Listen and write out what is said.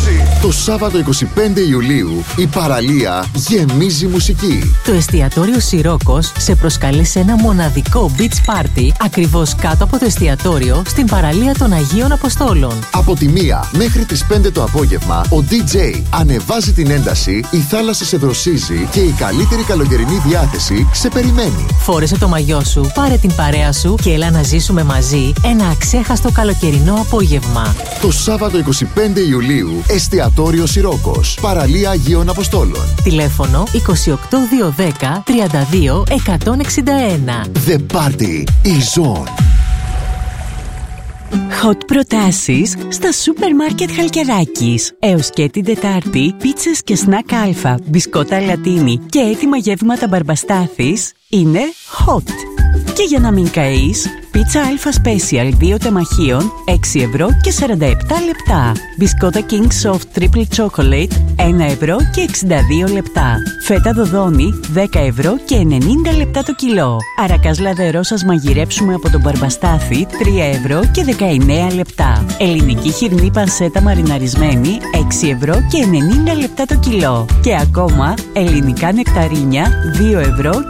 Το Σάββατο 25 Ιουλίου η παραλία γεμίζει μουσική. Το εστιατόριο Σιρόκος σε προσκαλεί σε ένα μοναδικό beach party ακριβώς κάτω από το εστιατόριο στην παραλία των Αγίων Αποστόλων. Από τη 1 μέχρι τις 5 το απόγευμα ο DJ ανεβάζει την ένταση, η θάλασσα σε δροσίζει και η καλύτερη καλοκαιρινή διάθεση σε περιμένει. Φόρεσε το μαγιό σου, πάρε την παρέα σου και έλα να ζήσουμε μαζί ένα αξέχαστο καλοκαιρινό απόγευμα. Το Σάββατο 25 Ιουλίου εστιατόριο Σιρόκος, παραλία Αγίων Αποστόλων. Τηλέφωνο 28210 32 161. The Party is on. Hot προτάσεις στα σούπερ μάρκετ Χαλκιδάκης. Έως και την Τετάρτη, πίτσες και σνακ αλφα, μπισκότα λατίνι και έτοιμα γεύματα μπαρμπαστάθης είναι hot. Και για να μην καείς, πίτσα αλφα special 2 τεμαχίων 6 ευρώ και 47 λεπτά. Μπισκότα King Soft Triple Chocolate 1 ευρώ και 62 λεπτά. Φέτα δοδόνι 10 ευρώ και 90 λεπτά το κιλό. Αρακάς λαδερό σας μαγειρέψουμε από τον Μπαρμπαστάθη 3 ευρώ και 19 λεπτά. Ελληνική χοιρινή πανσέτα μαριναρισμένη 6 ευρώ και 90 λεπτά το κιλό. Και ακόμα ελληνικά νεκταρίνια 2 ευρώ